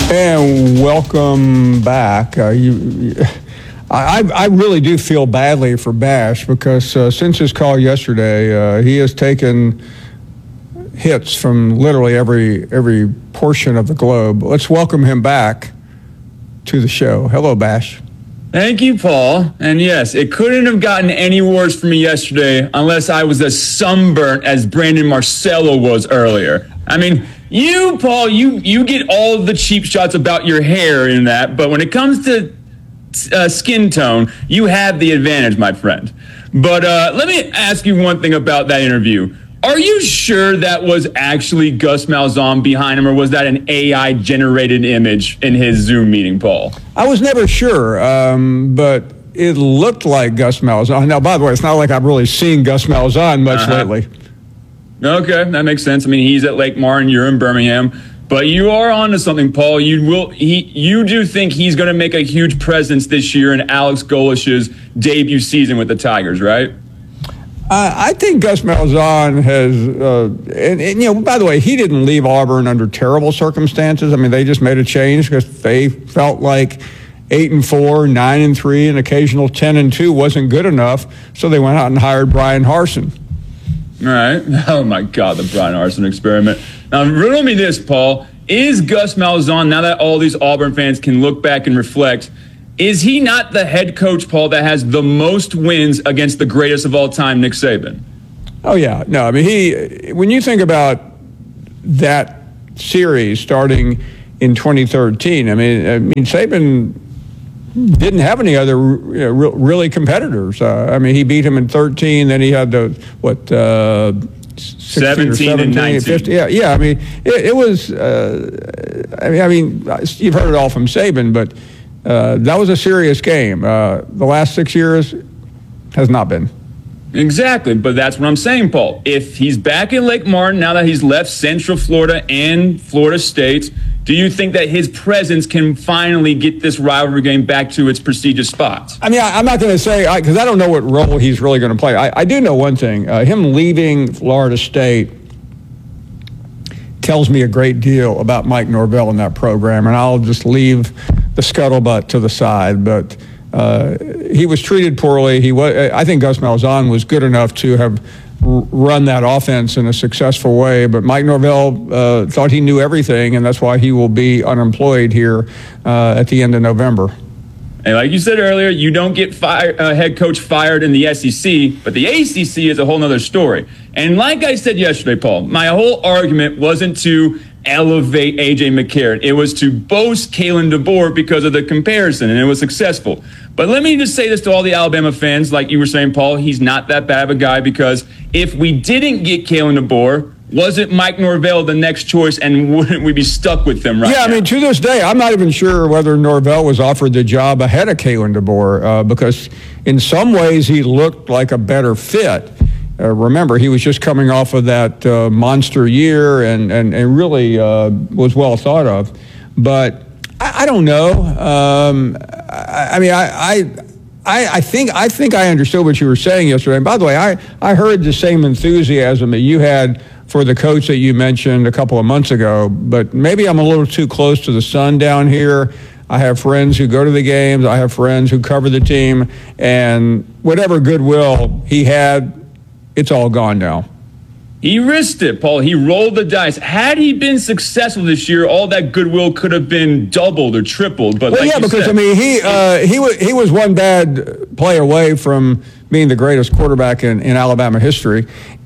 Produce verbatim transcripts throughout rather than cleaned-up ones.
And welcome back. Uh, you, you, I, I really do feel badly for Bash because uh, since his call yesterday, uh, he has taken hits from literally every every portion of the globe. Let's welcome him back to the show. Hello, Bash. Thank you, Paul. And yes, it couldn't have gotten any worse for me yesterday unless I was as sunburnt as Brandon Marcello was earlier. I mean, you, Paul, you, you get all of the cheap shots about your hair in that, but when it comes to uh, skin tone, you have the advantage, my friend. But uh, let me ask you one thing about that interview. Are you sure that was actually Gus Malzahn behind him, or was that an A I-generated image in his Zoom meeting, Paul? I was never sure, um, but it looked like Gus Malzahn. Now, by the way, it's not like I've really seen Gus Malzahn much uh-huh. lately. Okay, that makes sense. I mean, he's at Lake Martin, you're in Birmingham. But you are onto something, Paul. You will. He. You do think he's going to make a huge presence this year in Alex Golish's debut season with the Tigers, right? Uh, I think Gus Malzahn has, uh, and, and, you know, by the way, he didn't leave Auburn under terrible circumstances. I mean, they just made a change because they felt like eight and four, nine and three, and occasional ten and two wasn't good enough, so they went out and hired Brian Harsin. All right. Oh, my God, the Brian Harsin experiment. Now, riddle me this, Paul. Is Gus Malzahn, now that all these Auburn fans can look back and reflect, is he not the head coach, Paul, that has the most wins against the greatest of all time, Nick Saban? Oh, yeah. No, I mean, he, when you think about that series starting in twenty thirteen, I mean, I mean, Saban didn't have any other you know, really competitors. Uh, I mean, he beat him in thirteen. Then he had the what uh, seventeen, seventeen and nineteen. fifty. Yeah, yeah. I mean, it, it was. Uh, I mean, I mean, you've heard it all from Saban, but uh, that was a serious game. Uh, the last six years has not been. Exactly, but that's what I'm saying, Paul. If he's back in Lake Martin now that he's left Central Florida and Florida State, do you think that his presence can finally get this rivalry game back to its prestigious spots? I mean, I, I'm not going to say, because I, I don't know what role he's really going to play. I, I do know one thing. Uh, him leaving Florida State tells me a great deal about Mike Norvell and that program, and I'll just leave the scuttlebutt to the side. But uh, he was treated poorly. He was, I think Gus Malzahn was good enough to have run that offense in a successful way, but Mike Norvell uh, thought he knew everything, and that's why he will be unemployed here uh, at the end of November. And like you said earlier, you don't get fire, uh, head coach fired in the S E C, but the A C C is a whole other story. And like I said yesterday, Paul, my whole argument wasn't to elevate A J McCarron. It was to boast Kalen DeBoer because of the comparison, and it was successful. But let me just say this to all the Alabama fans, like you were saying, Paul, he's not that bad of a guy, because if we didn't get Kalen DeBoer, wasn't Mike Norvell the next choice, and wouldn't we be stuck with them right yeah, now? Yeah, I mean, to this day, I'm not even sure whether Norvell was offered the job ahead of Kalen DeBoer, uh, because in some ways he looked like a better fit. Uh, remember, he was just coming off of that uh, monster year and, and, and really uh, was well thought of. But I, I don't know. Um, I, I mean, I, I I I think I think I understood what you were saying yesterday. And by the way, I, I heard the same enthusiasm that you had for the coach that you mentioned a couple of months ago. But maybe I'm a little too close to the sun down here. I have friends who go to the games. I have friends who cover the team. And whatever goodwill he had, it's all gone now. He risked it, Paul. He rolled the dice. Had he been successful this year, all that goodwill could have been doubled or tripled. But well, like yeah, you because said, I mean, he uh, he was he was one bad play away from being the greatest quarterback in, in Alabama history,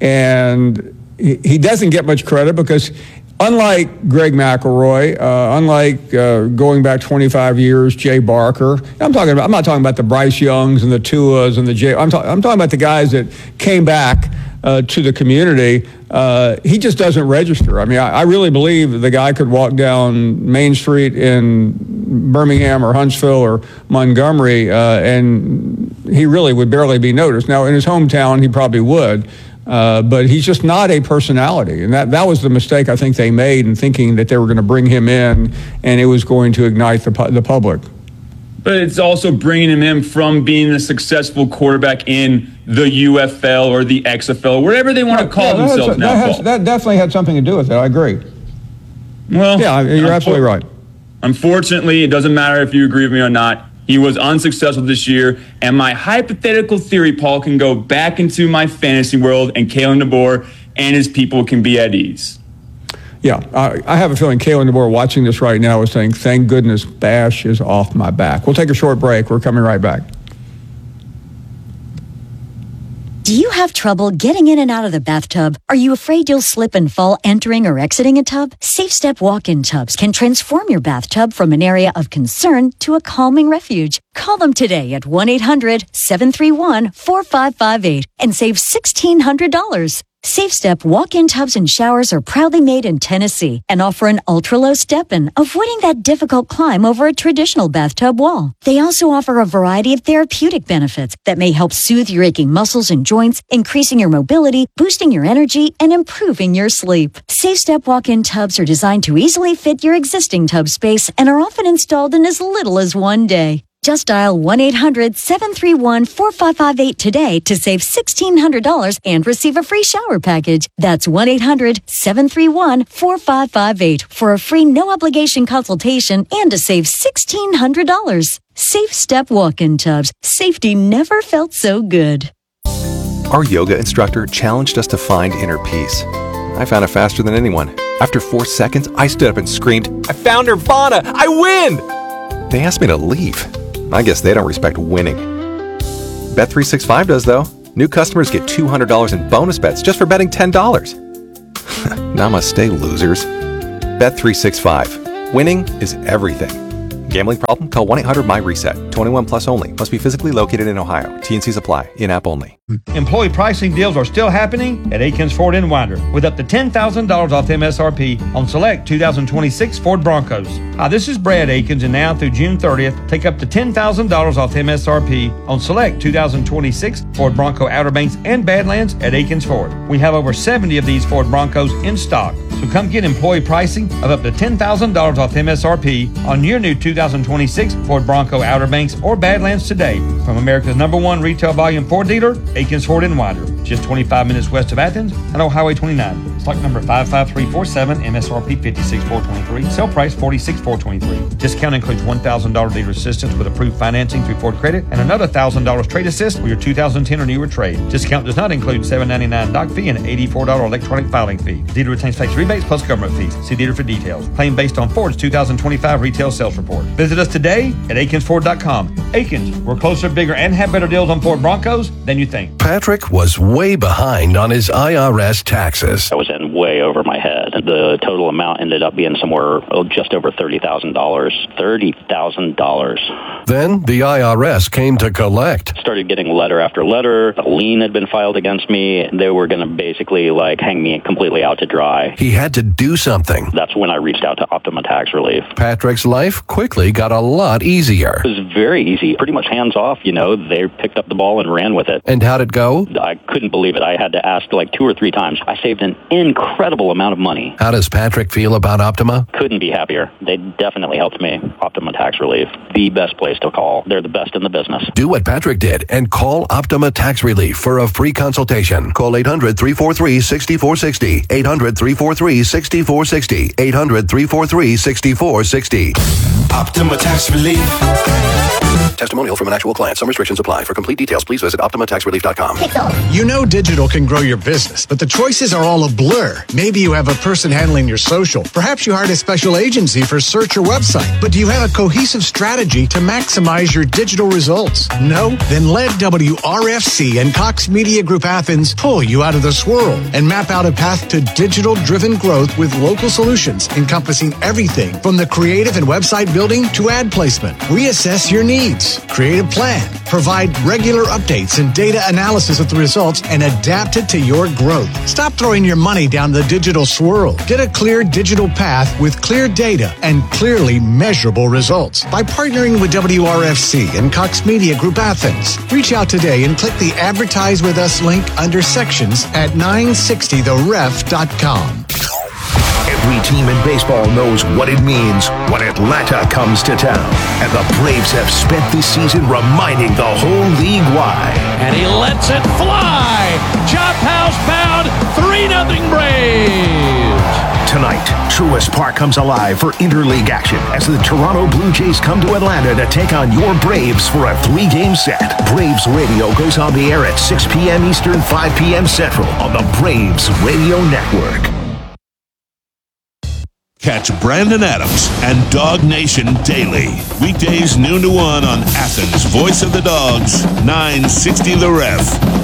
and he, he doesn't get much credit because, unlike Greg McElroy, uh, unlike uh, going back twenty-five years, Jay Barker. I'm talking about. I'm not talking about the Bryce Youngs and the Tuas and the Jay. I'm, ta- I'm talking about the guys that came back Uh, to the community. Uh, he just doesn't register. I mean, I, I really believe the guy could walk down Main Street in Birmingham or Huntsville or Montgomery, uh, and he really would barely be noticed. Now, in his hometown, he probably would, uh, but he's just not a personality. And that, that was the mistake I think they made in thinking that they were going to bring him in and it was going to ignite the, the public. But it's also bringing him in from being a successful quarterback in the U F L or the X F L, wherever they want to call yeah, themselves that now. Has, that definitely had something to do with it. I agree. Well, yeah, you're absolutely right. Unfortunately, it doesn't matter if you agree with me or not. He was unsuccessful this year, and my hypothetical theory, Paul, can go back into my fantasy world, and Kalen DeBoer and his people can be at ease. Yeah, I, I have a feeling Kalen DeBoer watching this right now is saying, thank goodness Bash is off my back. We'll take a short break. We're coming right back. Do you have trouble getting in and out of the bathtub? Are you afraid you'll slip and fall entering or exiting a tub? SafeStep walk-in tubs can transform your bathtub from an area of concern to a calming refuge. Call them today at one eight hundred seven three one four five five eight and save sixteen hundred dollars. SafeStep walk-in tubs and showers are proudly made in Tennessee and offer an ultra-low step-in, avoiding that difficult climb over a traditional bathtub wall. They also offer a variety of therapeutic benefits that may help soothe your aching muscles and joints, increasing your mobility, boosting your energy, and improving your sleep. SafeStep walk-in tubs are designed to easily fit your existing tub space and are often installed in as little as one day. Just dial one eight hundred seven three one four five five eight today to save sixteen hundred dollars and receive a free shower package. That's one eight hundred seven three one four five five eight for a free no-obligation consultation and to save sixteen hundred dollars. SafeStep walk-in tubs. Safety never felt so good. Our yoga instructor challenged us to find inner peace. I found it faster than anyone. After four seconds, I stood up and screamed, "I found Nirvana! I win!" They asked me to leave. I guess they don't respect winning. Bet three sixty-five does, though. New customers get two hundred dollars in bonus bets just for betting ten dollars. Namaste, losers. Bet three sixty-five. Winning is everything. Gambling problem? Call one eight hundred my reset. twenty-one plus only. Must be physically located in Ohio. T N Cs apply. In-app only. Employee pricing deals are still happening at Akins Ford in Winder with up to ten thousand dollars off M S R P on select two thousand twenty-six Ford Broncos. Hi, this is Brad Akins, and now through June thirtieth, take up to ten thousand dollars off M S R P on select two thousand twenty-six Ford Bronco Outer Banks and Badlands at Akins Ford. We have over seventy of these Ford Broncos in stock, so come get employee pricing of up to ten thousand dollars off M S R P on your new two thousand twenty-six Ford Bronco Outer Banks or Badlands today from America's number one retail volume Ford dealer, Akins Ford in Winder, just twenty-five minutes west of Athens and on Highway twenty-nine. Stock number five five three four seven, M S R P fifty-six thousand four hundred twenty-three, sale price forty-six thousand four hundred twenty-three. Discount includes one thousand dollars dealer assistance with approved financing through Ford Credit and another one thousand dollars trade assist with your two thousand ten or newer trade. Discount does not include seven dollars and ninety-nine cents doc fee and eighty-four dollars electronic filing fee. Dealer retains tax rebates plus government fees. See dealer for details. Claim based on Ford's two thousand twenty-five retail sales report. Visit us today at akins ford dot com. Akins, we're closer, bigger, and have better deals on Ford Broncos than you think. Patrick was way behind on his I R S taxes. I was in way over my head. The total amount ended up being somewhere oh, just over thirty thousand dollars. thirty thousand dollars. Then the I R S came to collect. Started getting letter after letter. A lien had been filed against me. They were going to basically like hang me completely out to dry. He had to do something. That's when I reached out to Optima Tax Relief. Patrick's life quickly got a lot easier. It was very easy, pretty much hands off. You know, they picked up the ball and ran with it. And how'd it go? I couldn't believe it. I had to ask like two or three times. I saved an incredible amount of money. How does Patrick feel about Optima? Couldn't be happier. They definitely helped me. Optima Tax Relief, the best place to call. They're the best in the business. Do what Patrick did and call Optima Tax Relief for a free consultation. Call eight hundred, three four three, six four six zero. eight hundred, three four three, six four six zero. eight hundred, three four three, six four six zero. Optima Tax Relief. Testimonial from an actual client. Some restrictions apply. For complete details, please visit optima tax relief dot com. You know digital can grow your business, but the choices are all a blur. Maybe you have a person handling your social. Perhaps you hired a special agency for search or website. But do you have a cohesive strategy to maximize your digital results? No? Then let W R F C and Cox Media Group Athens pull you out of the swirl and map out a path to digital-driven growth with local solutions encompassing everything from the creative and website building to ad placement. Reassess your needs. Create a plan. Provide regular updates and data analysis of the results and adapt it to your growth. Stop throwing your money down the digital swirl. Get a clear digital path with clear data and clearly measurable results by partnering with W R F C and Cox Media Group Athens. Reach out today and click the Advertise With Us link under sections at nine sixty the ref dot com. Every team in baseball knows what it means when Atlanta comes to town. And the Braves have spent this season reminding the whole league why. And he lets it fly. Chop house bound, three nothing Braves. Tonight, Truist Park comes alive for interleague action as the Toronto Blue Jays come to Atlanta to take on your Braves for a three-game set. Braves Radio goes on the air at six p.m. Eastern, five p.m. Central on the Braves Radio Network. Catch Brandon Adams and Dog Nation daily. Weekdays noon to one on Athens' Voice of the Dogs, nine sixty The Ref.